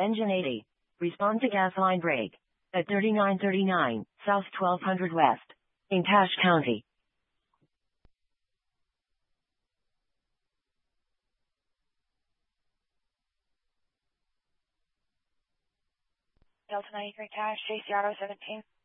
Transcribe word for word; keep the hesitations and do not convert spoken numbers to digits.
Engine eighty. Respond to gas line break. At thirty-nine thirty-nine, South twelve hundred West. In Cache County. Delta ninety-three Cache, J C Auto seventeen.